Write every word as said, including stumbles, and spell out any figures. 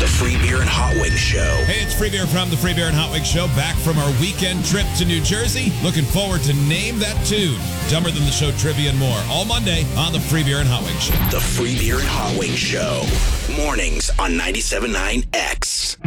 the Free Beer and Hot Wings Show. Hey, it's Free Beer from the Free Beer and Hot Wings Show, back from our weekend trip to New Jersey. Looking forward to Name That Tune, Dumber Than the Show trivia and more, all Monday on the Free Beer and Hot Wings Show. The Free Beer and Hot Wings Show. Mornings on ninety-seven point nine X.